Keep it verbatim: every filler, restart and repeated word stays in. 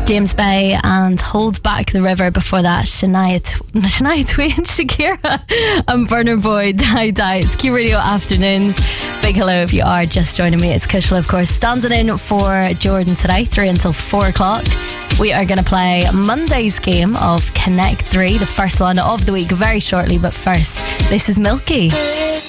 James Bay and Hold Back the River. Before that, Shania, Tw- Shania Twain, Shakira and Burner Boy, Die Die. It's Q Radio Afternoons. Big hello if you are just joining me. It's Kushla, of course, standing in for Jordan today, three until four o'clock. We are going to play Monday's game of Connect three, the first one of the week, very shortly. But first, this is Milky.